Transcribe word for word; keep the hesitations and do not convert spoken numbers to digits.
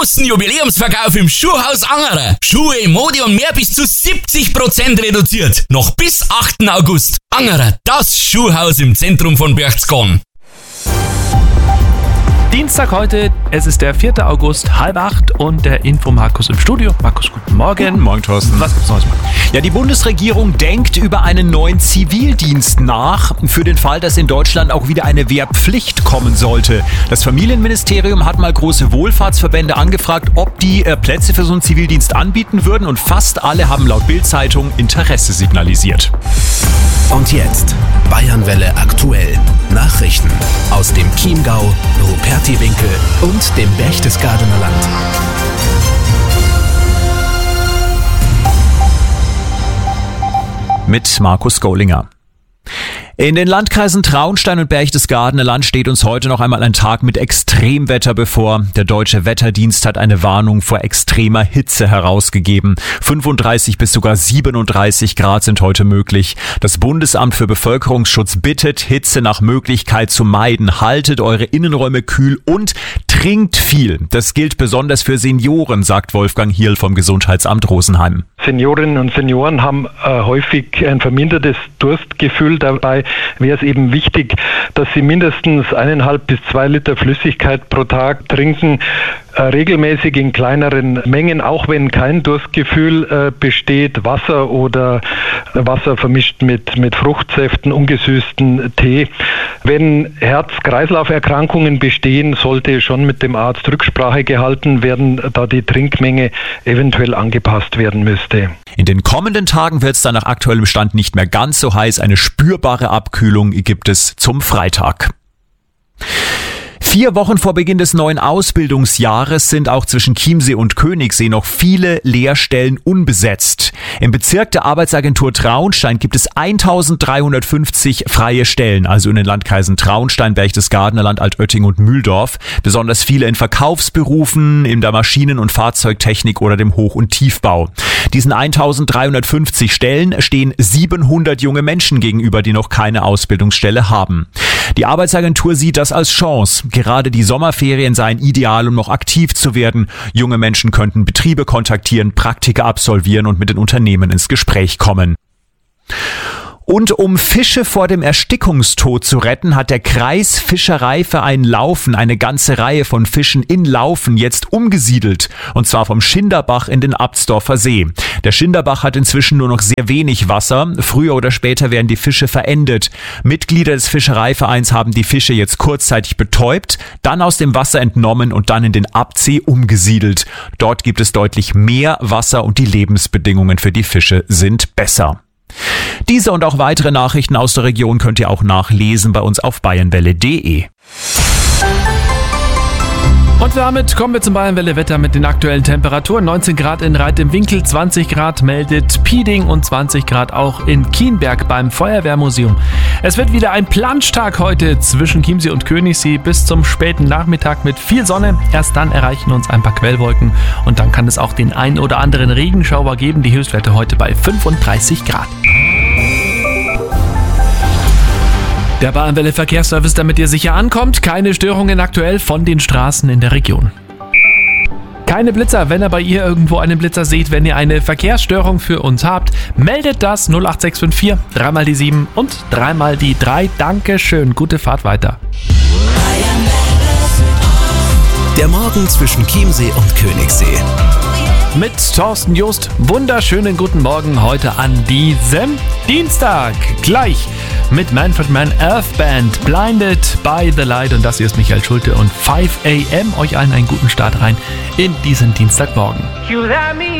großen Jubiläumsverkauf im Schuhhaus Angerer. Schuhe, Mode und mehr bis zu siebzig Prozent reduziert. Noch bis achten August. Angerer, das Schuhhaus im Zentrum von Berchtesgaden. Dienstag heute, es ist der vierte August, halb acht und der Info Markus im Studio. Markus, guten Morgen. Guten Morgen, Thorsten. Was gibt's Neues, Markus? Ja, die Bundesregierung denkt über einen neuen Zivildienst nach, für den Fall, dass in Deutschland auch wieder eine Wehrpflicht kommen sollte. Das Familienministerium hat mal große Wohlfahrtsverbände angefragt, ob die äh, Plätze für so einen Zivildienst anbieten würden, und fast alle haben laut Bild-Zeitung Interesse signalisiert. Und jetzt Bayernwelle aktuell. Nachrichten aus dem Chiemgau, Rupertiwinkel und dem Berchtesgadener Land. Mit Markus Golinger. In den Landkreisen Traunstein und Berchtesgadener Land steht uns heute noch einmal ein Tag mit Extremwetter bevor. Der Deutsche Wetterdienst hat eine Warnung vor extremer Hitze herausgegeben. fünfunddreißig bis sogar siebenunddreißig Grad sind heute möglich. Das Bundesamt für Bevölkerungsschutz bittet, Hitze nach Möglichkeit zu meiden. Haltet eure Innenräume kühl und trinkt viel. Das gilt besonders für Senioren, sagt Wolfgang Hierl vom Gesundheitsamt Rosenheim. Seniorinnen und Senioren haben äh, häufig ein vermindertes Durstgefühl. Dabei wäre es eben wichtig, dass sie mindestens eineinhalb bis zwei Liter Flüssigkeit pro Tag trinken, äh, regelmäßig in kleineren Mengen, auch wenn kein Durstgefühl äh, besteht. Wasser oder Wasser vermischt mit, mit Fruchtsäften, ungesüßten Tee. Wenn Herz-Kreislauf-Erkrankungen bestehen, sollte schon mit dem Arzt Rücksprache gehalten werden, da die Trinkmenge eventuell angepasst werden müsste. In den kommenden Tagen wird es dann nach aktuellem Stand nicht mehr ganz so heiß. Eine spürbare Abkühlung gibt es zum Freitag. Vier Wochen vor Beginn des neuen Ausbildungsjahres sind auch zwischen Chiemsee und Königssee noch viele Lehrstellen unbesetzt. Im Bezirk der Arbeitsagentur Traunstein gibt es eintausenddreihundertfünfzig freie Stellen, also in den Landkreisen Traunstein, Berchtesgadener Land, Altötting und Mühldorf. Besonders viele in Verkaufsberufen, in der Maschinen- und Fahrzeugtechnik oder dem Hoch- und Tiefbau. Diesen eintausenddreihundertfünfzig Stellen stehen siebenhundert junge Menschen gegenüber, die noch keine Ausbildungsstelle haben. Die Arbeitsagentur sieht das als Chance. Gerade die Sommerferien seien ideal, um noch aktiv zu werden. Junge Menschen könnten Betriebe kontaktieren, Praktika absolvieren und mit den Unternehmen ins Gespräch kommen. Und um Fische vor dem Erstickungstod zu retten, hat der Kreisfischereiverein Laufen eine ganze Reihe von Fischen in Laufen jetzt umgesiedelt. Und zwar vom Schinderbach in den Absdorfer See. Der Schinderbach hat inzwischen nur noch sehr wenig Wasser. Früher oder später werden die Fische verendet. Mitglieder des Fischereivereins haben die Fische jetzt kurzzeitig betäubt, dann aus dem Wasser entnommen und dann in den Absee umgesiedelt. Dort gibt es deutlich mehr Wasser und die Lebensbedingungen für die Fische sind besser. Diese und auch weitere Nachrichten aus der Region könnt ihr auch nachlesen bei uns auf bayernwelle punkt de. Und damit kommen wir zum Bayernwelle-Wetter mit den aktuellen Temperaturen. neunzehn Grad in Reit im Winkel, zwanzig Grad meldet Pieding und zwanzig Grad auch in Kienberg beim Feuerwehrmuseum. Es wird wieder ein Planschtag heute zwischen Chiemsee und Königssee bis zum späten Nachmittag mit viel Sonne. Erst dann erreichen uns ein paar Quellwolken und dann kann es auch den ein oder anderen Regenschauer geben. Die Höchstwerte heute bei fünfunddreißig Grad. Der Bayernwelle Verkehrsservice, damit ihr sicher ankommt. Keine Störungen aktuell von den Straßen in der Region. Keine Blitzer, wenn ihr bei ihr irgendwo einen Blitzer seht, wenn ihr eine Verkehrsstörung für uns habt, meldet das null acht sechs fünf vier, dreimal die sieben und dreimal die drei. Dankeschön, gute Fahrt weiter. Der Morgen zwischen Chiemsee und Königssee. Mit Thorsten Just, wunderschönen guten Morgen heute an diesem Dienstag. Gleich mit Manfred Mann Earth Band, Blinded by the Light, und das hier ist Michael Schulte und fünf a m. Euch allen einen guten Start rein in diesen Dienstagmorgen.